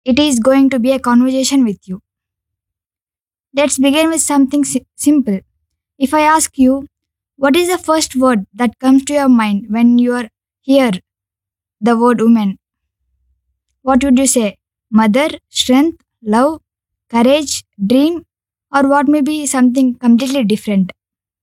it is going to be a conversation with you. Let's begin with something simple. If I ask you, what is the first word that comes to your mind when you are hear the word woman? What would you say? Mother, strength, love, courage, dream, or what may be something completely different?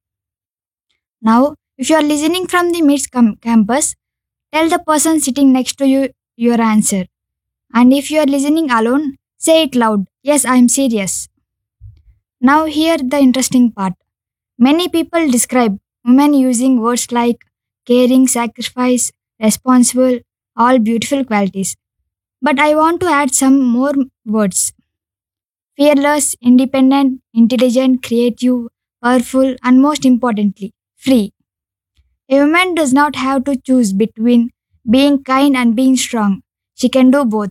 Now, if you are listening from the campus, tell the person sitting next to you your answer. And if you are listening alone, say it loud. Yes, I am serious. Now, here the interesting part. Many people describe women using words like caring, sacrifice, responsible, all beautiful qualities. But I want to add some more words: fearless, independent, intelligent, creative, powerful, and most importantly, free. A woman does not have to choose between being kind and being strong. She can do both.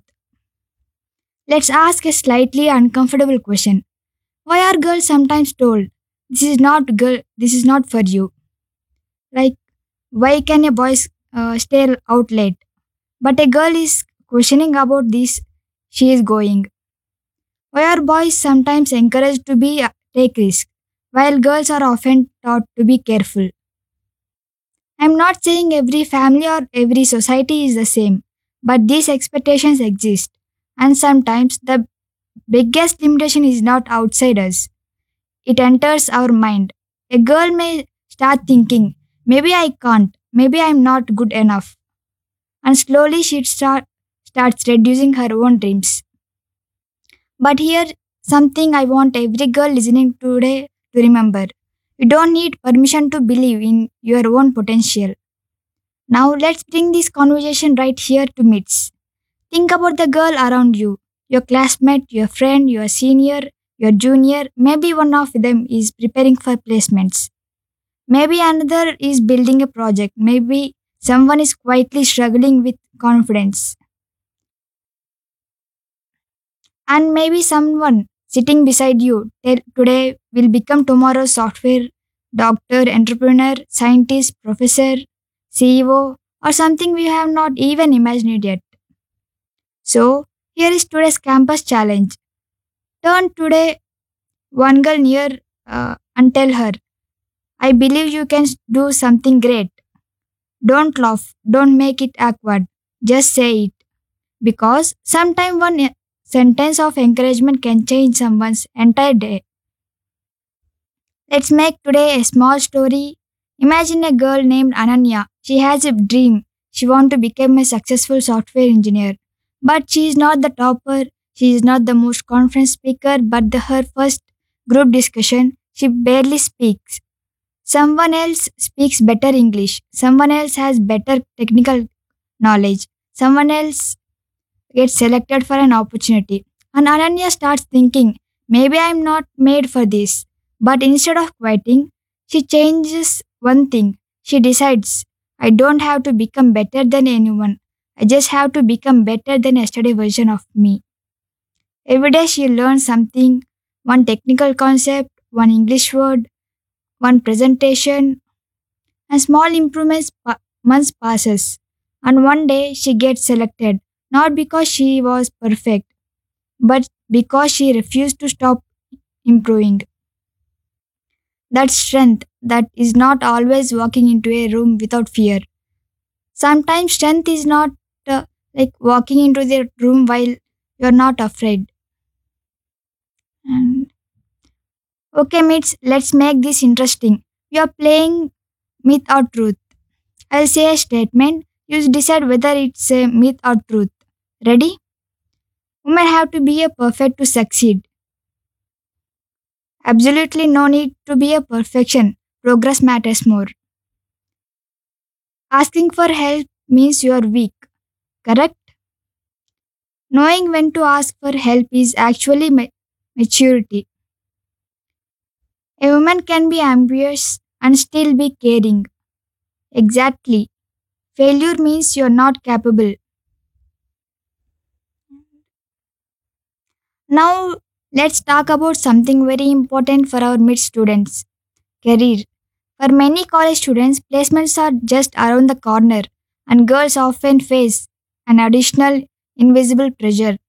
Let's ask a slightly uncomfortable question. Why are girls sometimes told, this is not for you? Like, why can a boy stay out late? But a girl is questioning about this, she is going. Why are boys sometimes encouraged to be take risks, while girls are often taught to be careful? I'm not saying every family or every society is the same, but these expectations exist. And sometimes the biggest limitation is not outside us, it enters our mind. A girl may start thinking, maybe I can't, maybe I'm not good enough. And slowly starts reducing her own dreams. But here, something I want every girl listening today to remember. You don't need permission to believe in your own potential. Now let's bring this conversation right here to midst. Think about the girl around you, your classmate, your friend, your senior, your junior. Maybe one of them is preparing for placements. Maybe another is building a project. Maybe someone is quietly struggling with confidence. And maybe someone sitting beside you today will become tomorrow's software, doctor, entrepreneur, scientist, professor, CEO, or something we have not even imagined yet. So, here is today's campus challenge. Turn today one girl near and tell her, I believe you can do something great. Don't laugh, don't make it awkward. Just say it. Because sometimes one sentence of encouragement can change someone's entire day. Let's make today a small story. Imagine a girl named Ananya. She has a dream. She wants to become a successful software engineer. But she is not the topper. She is not the most confident speaker. But her first group discussion, she barely speaks. Someone else speaks better English. Someone else has better technical knowledge. Someone else gets selected for an opportunity. And Ananya starts thinking, maybe I'm not made for this. But instead of quitting, she changes one thing. She decides, I don't have to become better than anyone. I just have to become better than yesterday version of me. Every day she learns something, one technical concept, one English word, one presentation, and small improvements months passes. And one day she gets selected, not because she was perfect, but because she refused to stop improving. That strength that is not always walking into a room without fear. Sometimes strength is not like walking into the room while you're not afraid. And okay, mates, let's make this interesting. You're playing myth or truth. I'll say a statement. You decide whether it's a myth or truth. Ready? Women have to be a perfect to succeed. Absolutely no need to be a perfection. Progress matters more. Asking for help means you are weak. Correct? Knowing when to ask for help is actually maturity. A woman can be ambitious and still be caring. Exactly. Failure means you're not capable. Now, let's talk about something very important for our mid students: career. For many college students, placements are just around the corner, and girls often face an additional invisible pressure.